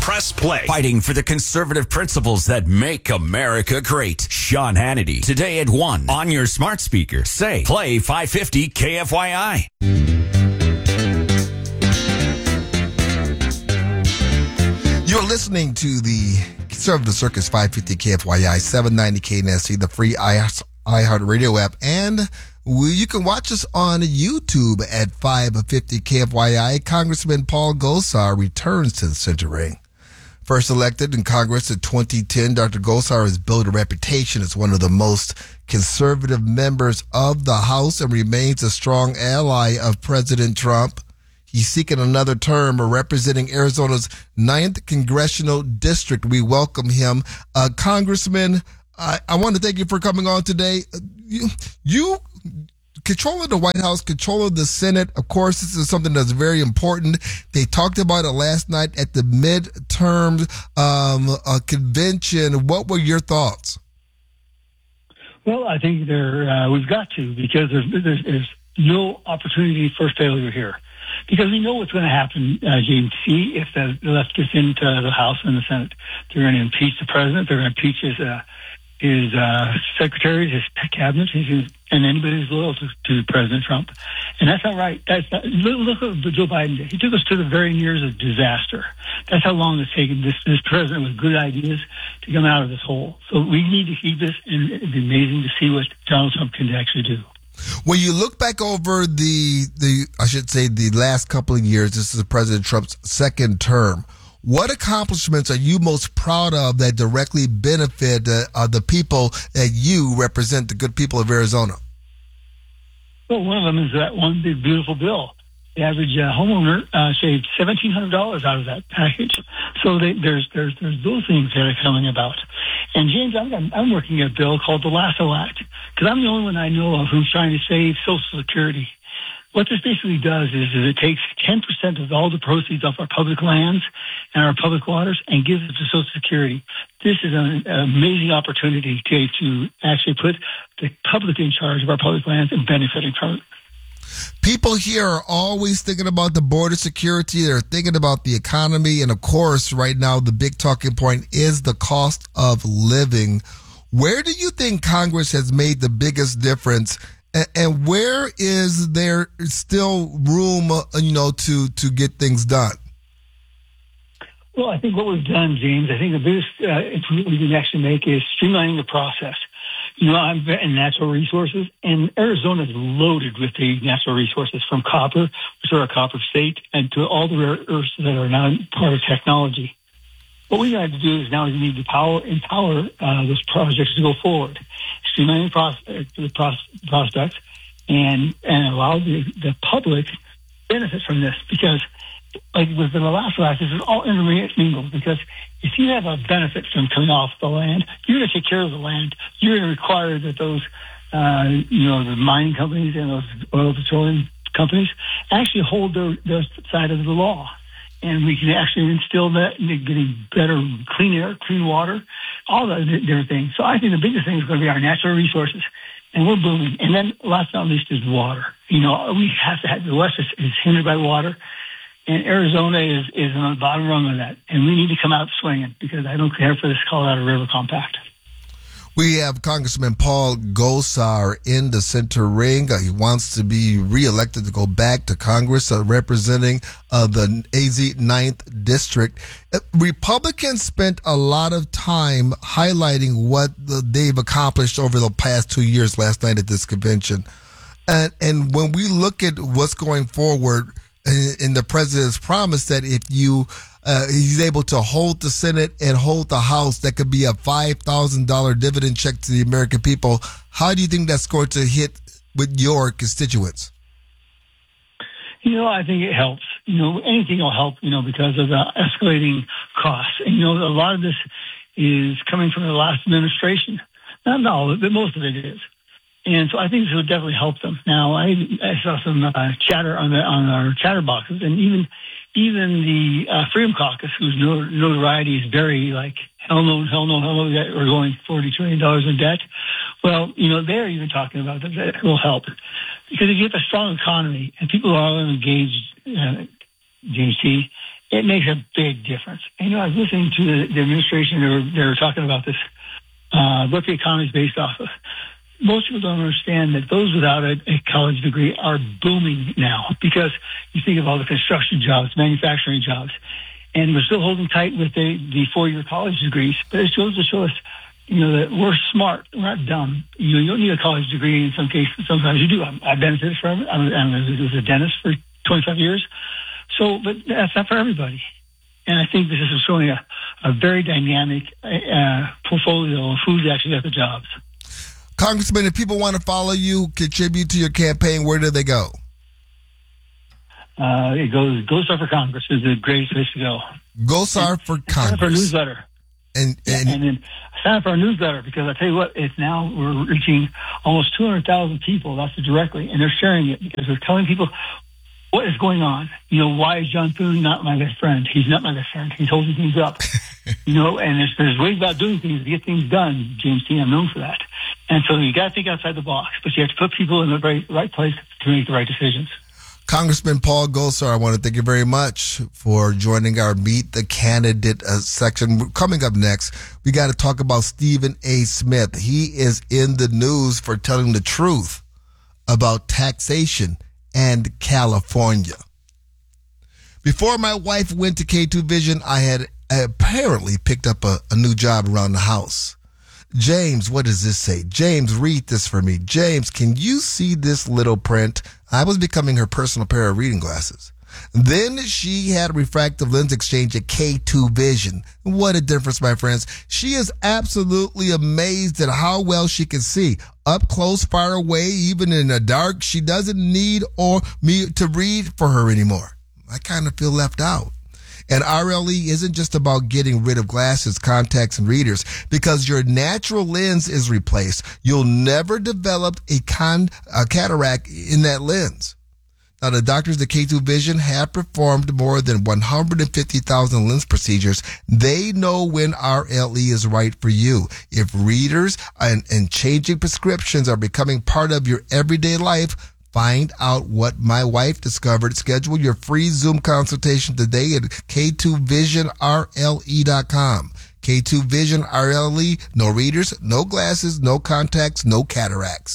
Press play. Fighting for the conservative principles that make America great. Sean Hannity. Today at 1 on your smart speaker. Say, play 550 KFYI. You're listening to the Conservative Circus 550 KFYI, 790 KNSC, the free iHeartRadio app, and you can watch us on YouTube at 550 KFYI. Congressman Paul Gosar returns to the center ring. First elected in Congress in 2010, Dr. Gosar has built a reputation as one of the most conservative members of the House and remains a strong ally of President Trump. He's seeking another term representing Arizona's 9th Congressional District. We welcome him. Congressman, I want to thank you for coming on today. You control of the White House, control of the Senate. Of course, this is something that's very important. They talked about it last night at the midterm convention. What were your thoughts? Well, I think we've got to, because there's no opportunity for failure here. Because we know what's going to happen, James. See, if the left gets into the House and the Senate, they're going to impeach the president. They're going to impeach his secretaries, his cabinet, and anybody who's loyal to President Trump. And that's not right. Look at what Joe Biden did. He took us to the very nears of disaster. That's how long it's taken this president with good ideas to come out of this hole. So we need to keep this, and it'd be amazing to see what Donald Trump can actually do. When you look back over the last couple of years, this is President Trump's second term. What accomplishments are you most proud of that directly benefit the people that you represent, the good people of Arizona? Well, one of them is that one big, beautiful bill. The average homeowner saved $1,700 out of that package. So there's those things that are coming about. And James, I'm working a bill called the Lasso Act, because I'm the only one I know of who's trying to save Social Security. What this basically does is it takes 10% of all the proceeds off our public lands and our public waters and gives it to Social Security. This is an amazing opportunity to actually put the public in charge of our public lands and benefiting from it. People here are always thinking about the border security. They're thinking about the economy. And of course, right now, the big talking point is the cost of living. Where do you think Congress has made the biggest difference? And where is there still room, to get things done? Well, I think what we've done, James, I think the biggest improvement we can actually make is streamlining the process. I'm in natural resources, and Arizona is loaded with the natural resources, from copper, which are a copper state, and to all the rare earths that are now part of technology. What we got to do is now we need to empower those projects to go forward, streamlining the prospects, and allow the public benefit from this, because like with the Lasso Act, this is all intermingled, because if you have a benefit from coming off the land, you're going to take care of the land. You're going to require that those, the mining companies and those oil petroleum companies actually hold their side of the law. And we can actually instill that in getting better clean air, clean water, all the different things. So I think the biggest thing is going to be our natural resources. And we're booming. And then last but not least is water. We have to have, the West is hindered by water. And Arizona is on the bottom rung of that. And we need to come out swinging, because I don't care for this Colorado River Compact. We have Congressman Paul Gosar in the center ring. He wants to be reelected to go back to Congress, representing the AZ 9th District. Republicans spent a lot of time highlighting what they've accomplished over the past 2 years last night at this convention. And when we look at what's going forward, in the president's promise that if he's able to hold the Senate and hold the House, that could be a $5,000 dividend check to the American people. How do you think that's going to hit with your constituents? I think it helps. Anything will help, because of the escalating costs. And, a lot of this is coming from the last administration. Not all of it, but most of it is. And so I think this will definitely help them. Now, I saw some chatter on our chatter boxes, and even the Freedom Caucus, whose notoriety is very hell no, that we're going $40 trillion in debt. Well, they're even talking about that will help, because if you have a strong economy and people are all engaged, JC, it makes a big difference. And, I was listening to the administration, they were talking about this, what the economy is based off of. Most people don't understand that those without a college degree are booming now, because you think of all the construction jobs, manufacturing jobs, and we're still holding tight with the 4-year college degrees. But it goes to show us, that we're smart. We're not dumb. You don't need a college degree in some cases. Sometimes you do. I benefited from it. I was a dentist for 25 years. So, but that's not for everybody. And I think this is showing a very dynamic portfolio of who's actually at the jobs. Congressman, if people want to follow you, contribute to your campaign, where do they go? It goes GoStar for Congress is the greatest place to go. GoStar for Congress. Sign up for a newsletter. And then sign up for our newsletter, because I tell you what, we're reaching almost 200,000 people. That's directly, and they're sharing it because they're telling people what is going on. Why is John Thune not my best friend? He's not my best friend. He's holding things up. And there's ways about doing things to get things done. James T., I'm known for that. And so you got to think outside the box, but you have to put people in the right place to make the right decisions. Congressman Paul Gosar, I want to thank you very much for joining our Meet the Candidate section. Coming up next, we got to talk about Stephen A. Smith. He is in the news for telling the truth about taxation and California. Before my wife went to K2 Vision, I had apparently picked up a new job around the house. James, what does this say? James, read this for me. James, can you see this little print? I was becoming her personal pair of reading glasses. Then she had a refractive lens exchange at K2 Vision. What a difference, my friends. She is absolutely amazed at how well she can see. Up close, far away, even in the dark. She doesn't need me to read for her anymore. I kind of feel left out. And RLE isn't just about getting rid of glasses, contacts, and readers, because your natural lens is replaced. You'll never develop a cataract in that lens. Now, the doctors at K2 Vision have performed more than 150,000 lens procedures. They know when RLE is right for you. If readers and changing prescriptions are becoming part of your everyday life, find out what my wife discovered. Schedule your free Zoom consultation today at K2VisionRLE.com. K2 Vision RLE, no readers, no glasses, no contacts, no cataracts.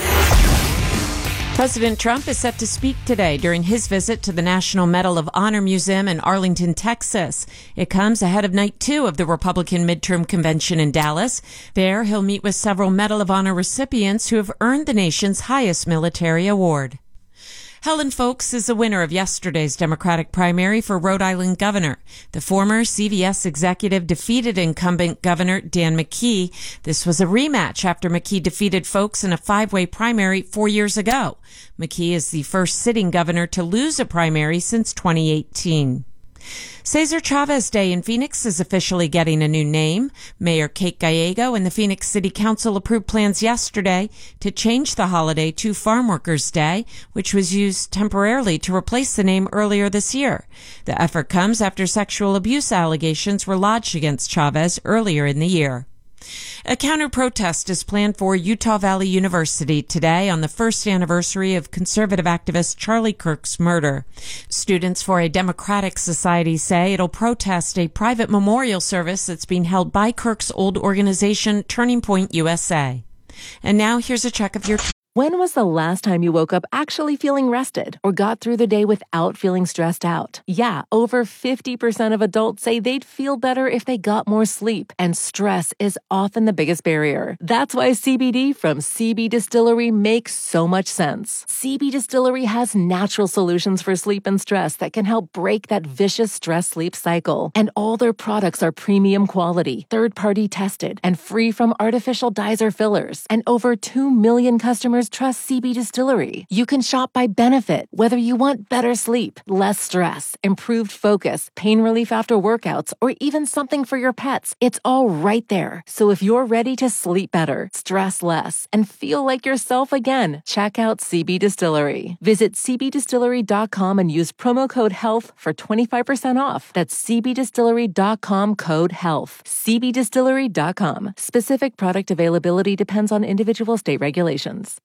President Trump is set to speak today during his visit to the National Medal of Honor Museum in Arlington, Texas. It comes ahead of night 2 of the Republican midterm convention in Dallas. There, he'll meet with several Medal of Honor recipients who have earned the nation's highest military award. Helen Folks is the winner of yesterday's Democratic primary for Rhode Island governor. The former CVS executive defeated incumbent Governor Dan McKee. This was a rematch after McKee defeated Folks in a 5-way primary 4 years ago. McKee is the first sitting governor to lose a primary since 2018. Cesar Chavez Day in Phoenix is officially getting a new name. Mayor Kate Gallego and the Phoenix City Council approved plans yesterday to change the holiday to Farm Workers Day, which was used temporarily to replace the name earlier this year. The effort comes after sexual abuse allegations were lodged against Chavez earlier in the year. A counter-protest is planned for Utah Valley University today on the first anniversary of conservative activist Charlie Kirk's murder. Students for a Democratic Society say it'll protest a private memorial service that's being held by Kirk's old organization, Turning Point USA. And now here's a check of your... When was the last time you woke up actually feeling rested or got through the day without feeling stressed out? Yeah, over 50% of adults say they'd feel better if they got more sleep, and stress is often the biggest barrier. That's why CBD from CB Distillery makes so much sense. CB Distillery has natural solutions for sleep and stress that can help break that vicious stress-sleep cycle. And all their products are premium quality, third-party tested, and free from artificial dyes or fillers. And over 2 million customers trust CB Distillery. You can shop by benefit, whether you want better sleep, less stress, improved focus, pain relief after workouts, or even something for your pets. It's all right there. So if you're ready to sleep better, stress less, and feel like yourself again, check out CB Distillery. Visit cbdistillery.com and use promo code HEALTH for 25% off. That's cbdistillery.com code HEALTH. cbdistillery.com. Specific product availability depends on individual state regulations.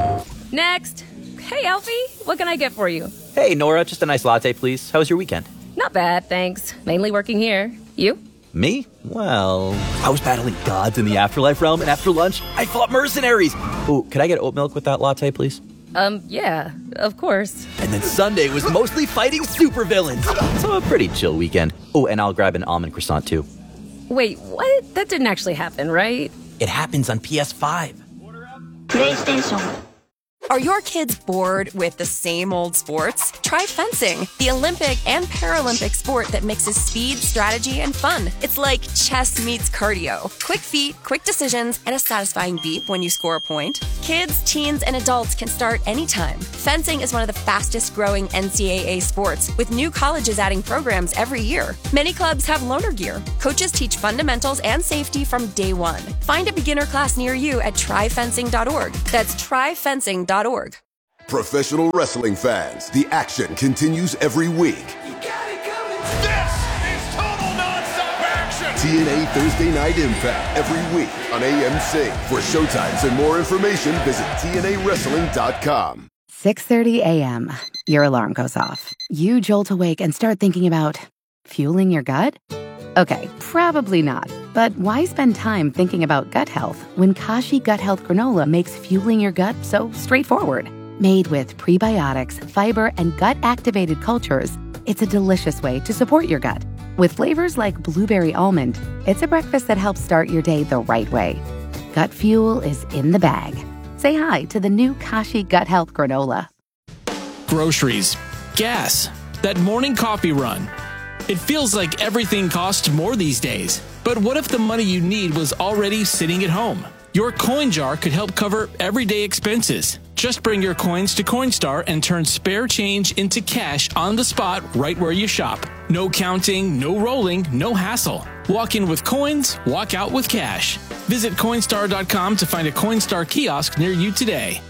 Next. Hey, Alfie, what can I get for you? Hey, Nora, just a nice latte, please. How was your weekend? Not bad, thanks. Mainly working here. You? Me? Well, I was battling gods in the afterlife realm, and after lunch, I fought mercenaries. Ooh, could I get oat milk with that latte, please? Yeah, of course. And then Sunday was mostly fighting supervillains. So a pretty chill weekend. Oh, and I'll grab an almond croissant, too. Wait, what? That didn't actually happen, right? It happens on PS5. PlayStation. Are your kids bored with the same old sports? Try fencing, the Olympic and Paralympic sport that mixes speed, strategy, and fun. It's like chess meets cardio. Quick feet, quick decisions, and a satisfying beep when you score a point. Kids, teens, and adults can start anytime. Fencing is one of the fastest growing NCAA sports, with new colleges adding programs every year. Many clubs have loaner gear. Coaches teach fundamentals and safety from day one. Find a beginner class near you at tryfencing.org. That's tryfencing.org. Professional wrestling fans, the action continues every week. This is total nonstop action! TNA Thursday Night Impact every week on AMC. For showtimes and more information, visit TNAWrestling.com. 6:30 a.m. Your alarm goes off. You jolt awake and start thinking about fueling your gut? Okay, probably not. But why spend time thinking about gut health when Kashi Gut Health Granola makes fueling your gut so straightforward? Made with prebiotics, fiber, and gut-activated cultures, it's a delicious way to support your gut. With flavors like blueberry almond, it's a breakfast that helps start your day the right way. Gut fuel is in the bag. Say hi to the new Kashi Gut Health Granola. Groceries, gas, that morning coffee run. It feels like everything costs more these days. But what if the money you need was already sitting at home? Your coin jar could help cover everyday expenses. Just bring your coins to Coinstar and turn spare change into cash on the spot right where you shop. No counting, no rolling, no hassle. Walk in with coins, walk out with cash. Visit Coinstar.com to find a Coinstar kiosk near you today.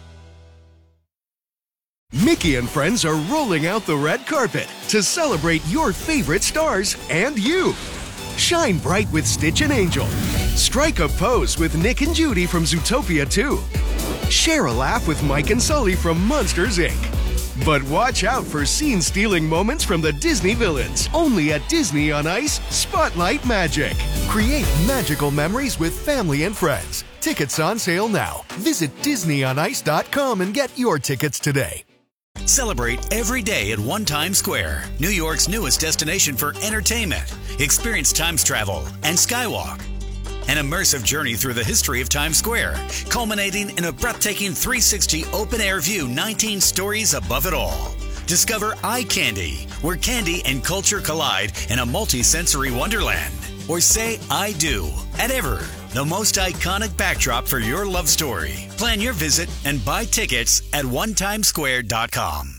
Mickey and friends are rolling out the red carpet to celebrate your favorite stars and you. Shine bright with Stitch and Angel. Strike a pose with Nick and Judy from Zootopia 2. Share a laugh with Mike and Sully from Monsters, Inc. But watch out for scene-stealing moments from the Disney villains. Only at Disney on Ice, Spotlight Magic. Create magical memories with family and friends. Tickets on sale now. Visit DisneyOnIce.com and get your tickets today. Celebrate every day at One Times Square, New York's newest destination for entertainment. Experience Times Travel and Skywalk. An immersive journey through the history of Times Square, culminating in a breathtaking 360 open-air view 19 stories above it all. Discover Eye Candy, where candy and culture collide in a multi-sensory wonderland. Or say I do at Ever, the most iconic backdrop for your love story. Plan your visit and buy tickets at onetimesquare.com.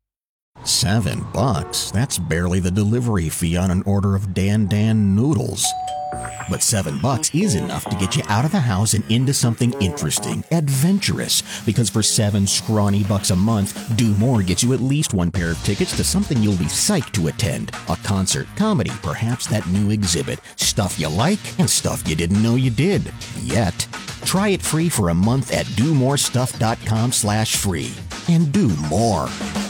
$7? That's barely the delivery fee on an order of Dan noodles. But $7 is enough to get you out of the house and into something interesting, adventurous. Because for $7 scrawny bucks a month, Do More gets you at least one pair of tickets to something you'll be psyched to attend. A concert, comedy, perhaps that new exhibit. Stuff you like and stuff you didn't know you did. Yet. Try it free for a month at domorestuff.com/free. And do more.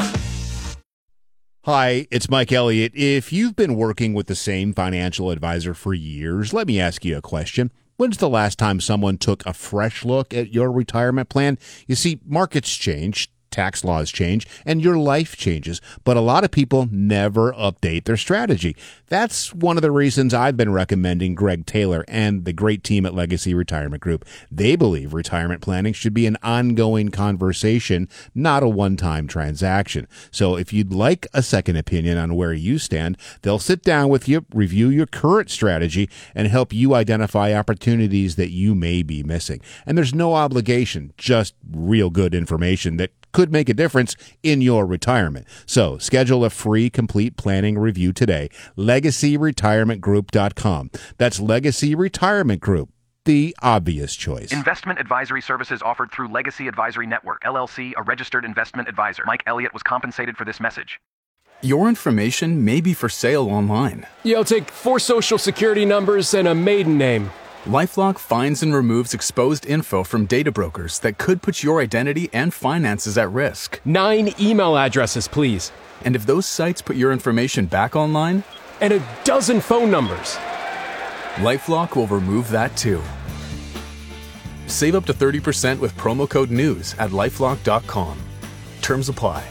Hi, it's Mike Elliott. If you've been working with the same financial advisor for years, let me ask you a question. When's the last time someone took a fresh look at your retirement plan? You see, markets change, tax laws change, and your life changes, but a lot of people never update their strategy. That's one of the reasons I've been recommending Greg Taylor and the great team at Legacy Retirement Group. They believe retirement planning should be an ongoing conversation, not a one-time transaction. So if you'd like a second opinion on where you stand, they'll sit down with you, review your current strategy, and help you identify opportunities that you may be missing. And there's no obligation, just real good information that could make a difference in your retirement. So schedule a free complete planning review today. LegacyRetirementGroup.com. That's Legacy Retirement Group, the obvious choice. Investment advisory services offered through Legacy Advisory Network, LLC, a registered investment advisor. Mike Elliott was compensated for this message. Your information may be for sale online. You'll take 4 social security numbers and a maiden name. LifeLock finds and removes exposed info from data brokers that could put your identity and finances at risk. 9 email addresses, please. And if those sites put your information back online? And a dozen phone numbers. LifeLock will remove that too. Save up to 30% with promo code NEWS at LifeLock.com. Terms apply.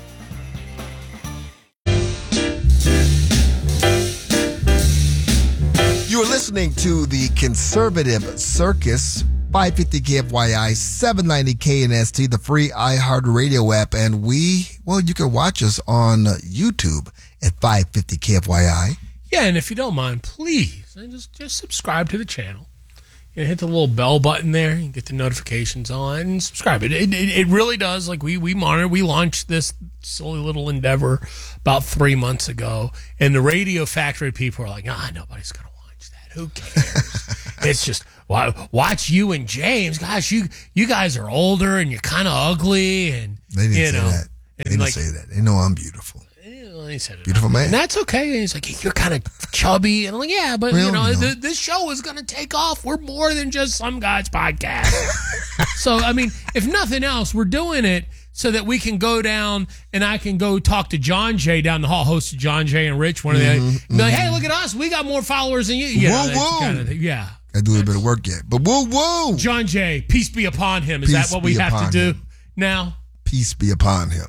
You're listening to the Conservative Circus, 550 KFYI, 790 KNST, the free iHeartRadio app, and you can watch us on YouTube at 550 KFYI. Yeah, and if you don't mind, please, just subscribe to the channel. You know, hit the little bell button there. You can get the notifications on and subscribe. It really does. Like we monitor. We launched this silly little endeavor about 3 months ago, and the Radio Factory people are like, nobody's going to watch that. Who cares? It's just watch you and James. Gosh, you guys are older and you're kind of ugly, and they didn't say that. They didn't say that. They know I'm beautiful. He said it. Beautiful man. And that's okay. And he's like, you're kind of chubby. And I'm like, yeah, but this show is going to take off. We're more than just some guy's podcast. So, I mean, if nothing else, we're doing it so that we can go down and I can go talk to John Jay down the hall, host of John Jay and Rich, one of the be like, hey, look at us. We got more followers than you. Whoa. Kind of yeah. I do a little bit of work yet. But whoa. John Jay, peace be upon him. Is that what we have to do now? Peace be upon him.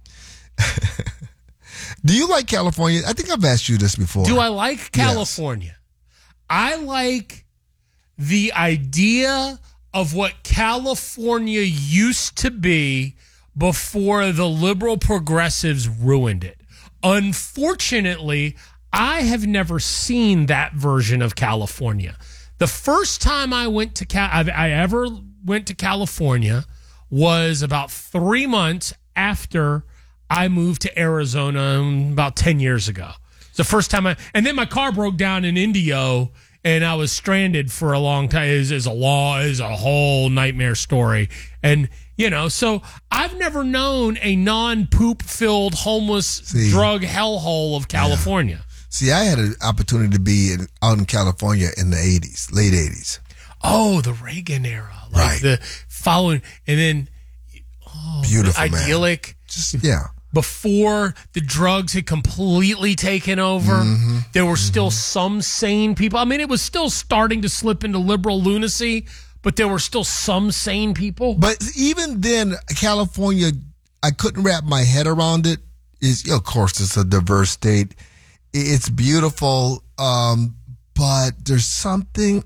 Do you like California? I think I've asked you this before. Do I like California? Yes. I like the idea of what California used to be before the liberal progressives ruined it. Unfortunately, I have never seen that version of California. The first time I went to I ever went to California was about 3 months after I moved to Arizona about 10 years ago. It's the first time and then my car broke down in Indio and I was stranded for a long time. Is a whole nightmare story. And, so I've never known a non-poop filled homeless drug hellhole of California. Yeah. See, I had an opportunity to be out in California in the 80s, late 80s. Oh, the Reagan era. Right. The following, and then, beautiful, idyllic. Man. Before the drugs had completely taken over, there were still some sane people. I mean, it was still starting to slip into liberal lunacy, but there were still some sane people. But even then, California, I couldn't wrap my head around it. Of course, it's a diverse state. It's beautiful, but there's something,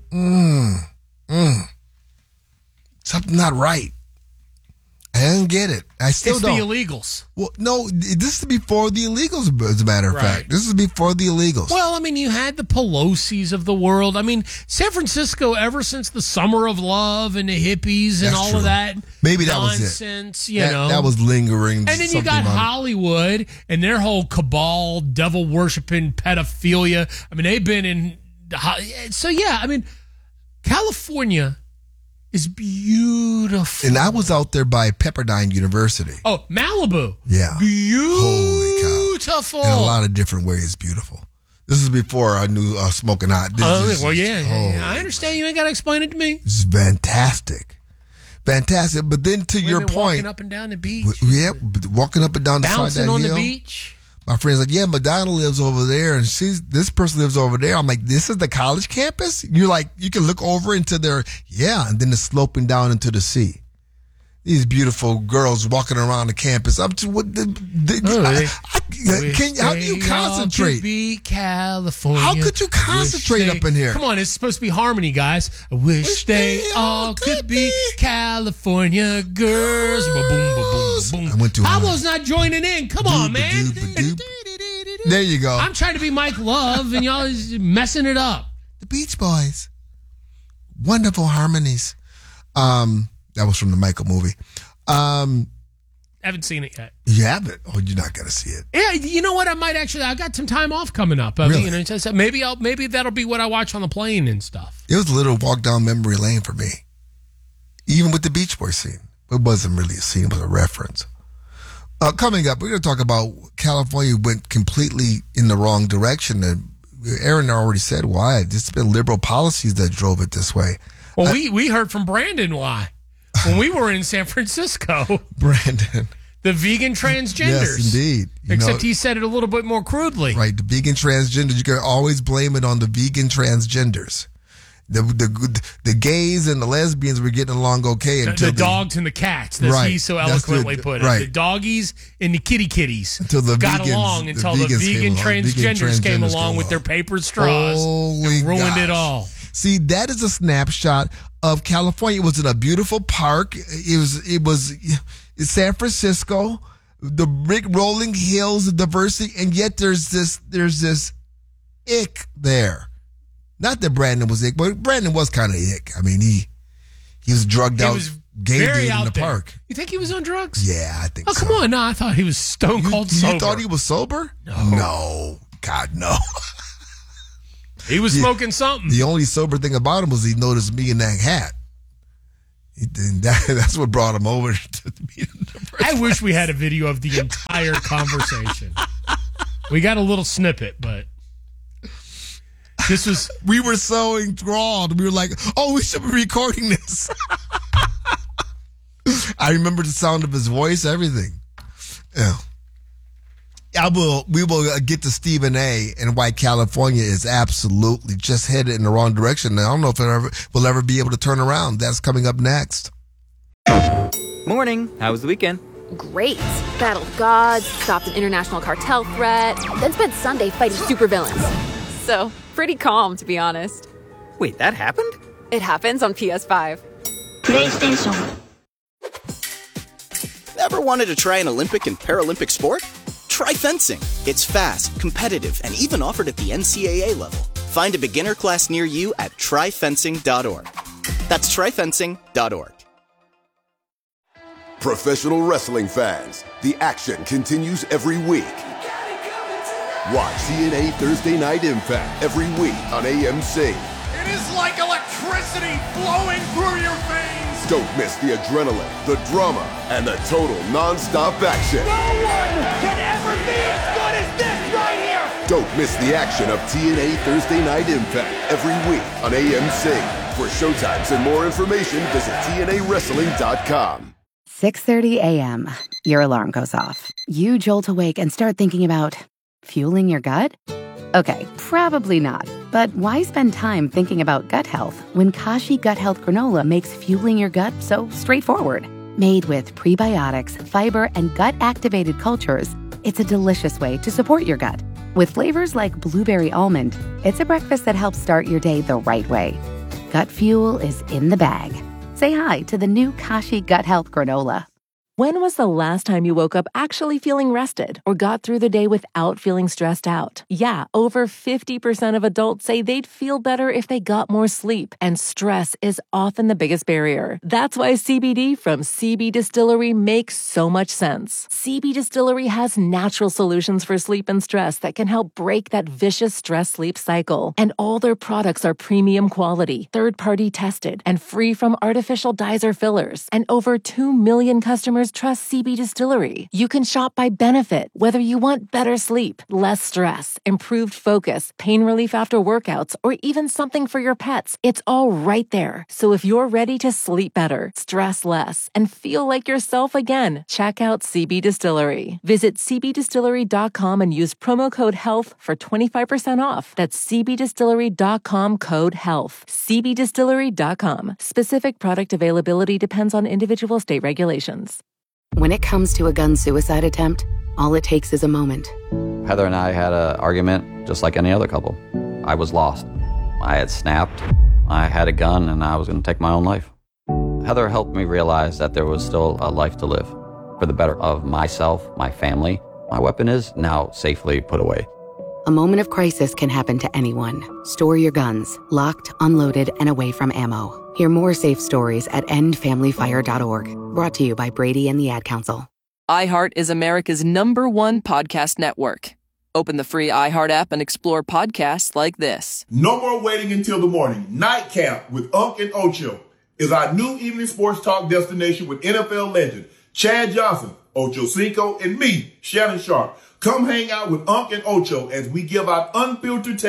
something not right. I didn't get it. I still don't. It's the illegals. Well, no, this is before the illegals, as a matter of fact. This is before the illegals. Well, I mean, you had the Pelosi's of the world. I mean, San Francisco, ever since the Summer of Love and the hippies and all of that maybe that nonsense, was it. That was lingering. And then you got Hollywood and their whole cabal, devil-worshipping pedophilia. I mean, they've been in... So, yeah, I mean, California is beautiful. And I was out there by Pepperdine University. Oh, Malibu. Yeah. Beautiful. In a lot of different ways, beautiful. This is before I knew Smoking Hot. I understand. You ain't got to explain it to me. This is fantastic. Fantastic. But then to your point. Walking up and down the beach. Yeah, walking up and down the side of that hill. Bouncing on the beach. My friend's like, yeah, Madonna lives over there, and this person lives over there. I'm like, this is the college campus? You're like, you can look over into their, and then it's sloping down into the sea. These beautiful girls walking around the campus. How do you concentrate? Be California. How could you concentrate up in here? Come on, it's supposed to be harmony, guys. I wish they all could be California girls. Boom. I went to Pablo's not joining in. Come on, man. There you go. I'm trying to be Mike Love, and y'all is messing it up. The Beach Boys. Wonderful harmonies. That was from the Michael movie. Haven't seen it yet. You haven't? Oh, you're not going to see it. Yeah, you know what? I got some time off coming up. Really? Maybe that'll be what I watch on the plane and stuff. It was a little walk down memory lane for me. Even with the Beach Boys scene. It wasn't really a scene, it was a reference. Coming up, we're going to talk about California went completely in the wrong direction. And Aaron already said why. It's been liberal policies that drove it this way. Well, we heard from Brandon why. When we were in San Francisco. Brandon. The vegan transgenders. Yes, indeed. Except he said it a little bit more crudely. Right, the vegan transgenders, you can always blame it on the vegan transgenders. The gays and the lesbians were getting along okay until the dogs and the cats, as he so eloquently put it. Right. The doggies and the kitties until the got vegans, along until the vegan transgenders came along with their paper straws and ruined it all. See, that is a snapshot of California. It was in a beautiful park. It was San Francisco, the big rolling hills, the diversity, and yet there's this ick there. Not that Brandon was ick, but Brandon was kind of ick. I mean, he was drugged out, gay dude in the park. You think he was on drugs? Yeah, I think so. Oh, come on. No, I thought he was stone cold sober. You thought he was sober? No. God, no. He was smoking something. The only sober thing about him was he noticed me in that hat. That's what brought him over to meet him. I wish we had a video of the entire conversation. We got a little snippet, but we were so enthralled. We were like, oh, we should be recording this. I remember the sound of his voice, everything. Yeah. We will get to Stephen A. and why California is absolutely just headed in the wrong direction. I don't know if we'll ever be able to turn around. That's coming up next. Morning. How was the weekend? Great. Battled gods, stopped an international cartel threat, then spent Sunday fighting supervillains. So, pretty calm, to be honest. Wait, that happened? It happens on PS5. PlayStation. Ever wanted to try an Olympic and Paralympic sport? Try fencing. It's fast, competitive, and even offered at the NCAA level. Find a beginner class near you at tryfencing.org. That's tryfencing.org. Professional wrestling fans, the action continues every week. Watch TNA Thursday Night Impact every week on AMC. It is like electricity flowing through your veins. Don't miss the adrenaline, the drama, and the total non-stop action. No one can ever be as good as this right here. Don't miss the action of TNA Thursday Night Impact every week on AMC. For showtimes and more information, visit TNAWrestling.com. 6:30 a.m. Your alarm goes off. You jolt awake and start thinking about fueling your gut? Okay, probably not. But why spend time thinking about gut health when Kashi Gut Health Granola makes fueling your gut so straightforward? Made with prebiotics, fiber, and gut-activated cultures, it's a delicious way to support your gut. With flavors like blueberry almond, it's a breakfast that helps start your day the right way. Gut fuel is in the bag. Say hi to the new Kashi Gut Health Granola. When was the last time you woke up actually feeling rested or got through the day without feeling stressed out? Yeah, over 50% of adults say they'd feel better if they got more sleep, and stress is often the biggest barrier. That's why CBD from CB Distillery makes so much sense. CB Distillery has natural solutions for sleep and stress that can help break that vicious stress-sleep cycle. And all their products are premium quality, third-party tested, and free from artificial dyes or fillers. And over 2 million customers trust CB Distillery. You can shop by benefit, whether you want better sleep, less stress, improved focus, pain relief after workouts, or even something for your pets. It's all right there. So if you're ready to sleep better, stress less, and feel like yourself again, check out CB Distillery. Visit cbdistillery.com and use promo code HEALTH for 25% off. That's cbdistillery.com code HEALTH. cbdistillery.com. Specific product availability depends on individual state regulations. When it comes to a gun suicide attempt, all it takes is a moment. Heather and I had an argument just like any other couple. I was lost. I had snapped. I had a gun and I was going to take my own life. Heather helped me realize that there was still a life to live. For the better of myself, my family, my weapon is now safely put away. A moment of crisis can happen to anyone. Store your guns, locked, unloaded, and away from ammo. Hear more safe stories at endfamilyfire.org. Brought to you by Brady and the Ad Council. iHeart is America's #1 podcast network. Open the free iHeart app and explore podcasts like this. No more waiting until the morning. Nightcap with Unc and Ocho is our new evening sports talk destination with NFL legend Chad Johnson, Ocho Cinco, and me, Shannon Sharp. Come hang out with Unc and Ocho as we give out unfiltered take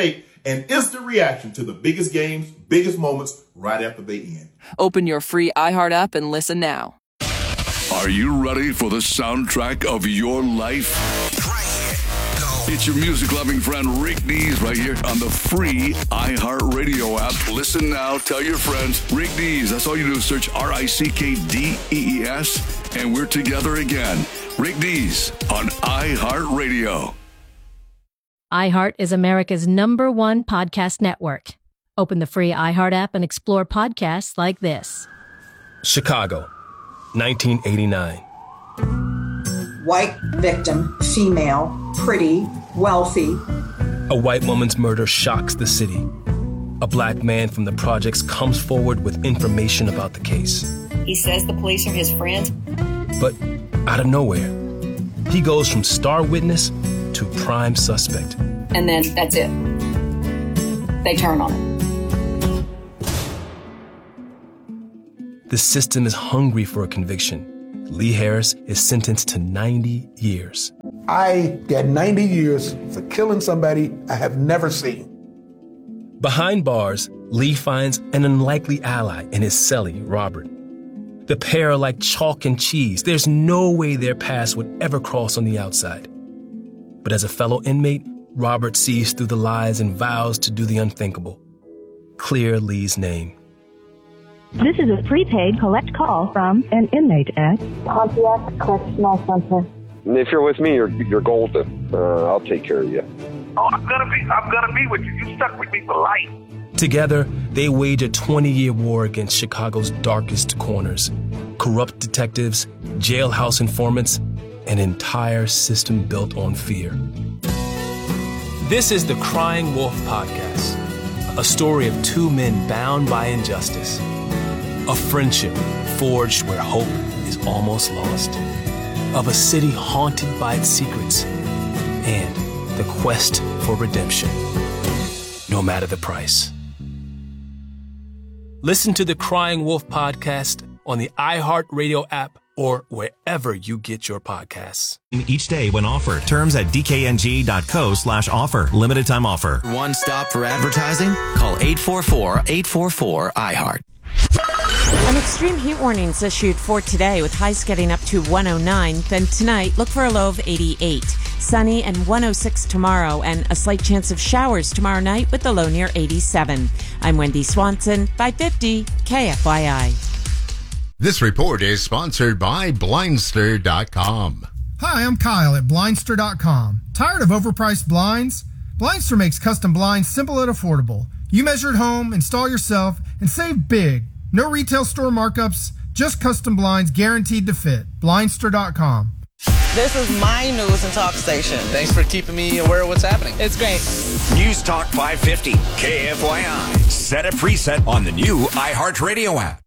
and instant reaction to the biggest games, biggest moments right after they end. Open your free iHeart app and listen now. Are you ready for the soundtrack of your life? It's your music-loving friend Rick Dees right here on the free iHeartRadio app. Listen now, tell your friends. Rick Dees, that's all you do is search RickDees, and we're together again. Rick Dees on iHeartRadio. iHeart is America's #1 podcast network. Open the free iHeart app and explore podcasts like this. Chicago, 1989. White victim, female, pretty, wealthy. A white woman's murder shocks the city. A black man from the projects comes forward with information about the case. He says the police are his friends. But out of nowhere, he goes from star witness to prime suspect. And then that's it. They turn on him. The system is hungry for a conviction. Lee Harris is sentenced to 90 years. I got 90 years for killing somebody I have never seen. Behind bars, Lee finds an unlikely ally in his cellie, Robert. The pair are like chalk and cheese. There's no way their paths would ever cross on the outside. But as a fellow inmate, Robert sees through the lies and vows to do the unthinkable. Clear Lee's name. This is a prepaid collect call from an inmate at Pontiac Correctional Center. If you're with me, you're golden. I'll take care of you. Oh, I'm gonna be with you. You stuck with me for life. Together, they wage a 20-year war against Chicago's darkest corners. Corrupt detectives, jailhouse informants, an entire system built on fear. This is the Crying Wolf Podcast, a story of two men bound by injustice. A friendship forged where hope is almost lost. Of a city haunted by its secrets. And the quest for redemption, no matter the price. Listen to the Crying Wolf Podcast on the iHeartRadio app or wherever you get your podcasts. Each day when offered. Terms at dkng.co/offer. Limited time offer. One stop for advertising? Call 844-844-iHeart. An extreme heat warning is issued for today with highs getting up to 109. Then tonight, look for a low of 88. Sunny and 106 tomorrow, and a slight chance of showers tomorrow night with the low near 87. I'm Wendy Swanson, 550 KFYI. This report is sponsored by Blindster.com. Hi, I'm Kyle at Blindster.com. Tired of overpriced blinds? Blindster makes custom blinds simple and affordable. You measure at home, install yourself, and save big. No retail store markups, just custom blinds guaranteed to fit. Blindster.com. This is my news and talk station. Thanks for keeping me aware of what's happening. It's great. News Talk 550, KFYI. Set a preset on the new iHeartRadio app.